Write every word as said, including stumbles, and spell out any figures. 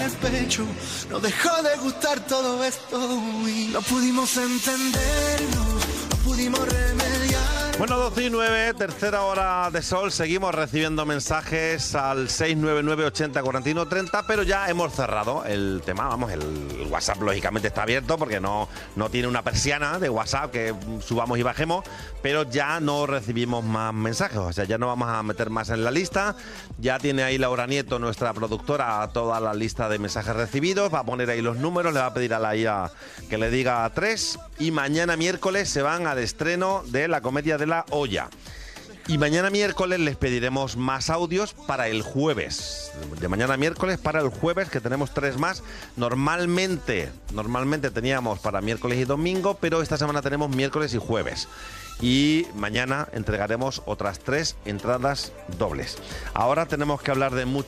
despecho. No dejó de gustar todo esto y no pudimos entendernos, no pudimos remediar. Bueno, doce y nueve, tercera hora de sol. Seguimos recibiendo mensajes al seis nueve nueve, ochenta, cuarenta y uno, treinta, pero ya hemos cerrado el tema. Vamos, el WhatsApp lógicamente está abierto porque no, no tiene una persiana de WhatsApp que subamos y bajemos, pero ya no recibimos más mensajes. O sea, ya no vamos a meter más en la lista. Ya tiene ahí Laura Nieto, nuestra productora, toda la lista de mensajes recibidos. Va a poner ahí los números, le va a pedir a la I A que le diga tres. Y mañana miércoles se van al estreno de La Comedia de la Olla. Y mañana miércoles les pediremos más audios para el jueves. De mañana miércoles para el jueves, que tenemos tres más. Normalmente, normalmente teníamos para miércoles y domingo, pero esta semana tenemos miércoles y jueves. Y mañana entregaremos otras tres entradas dobles. Ahora tenemos que hablar de muchas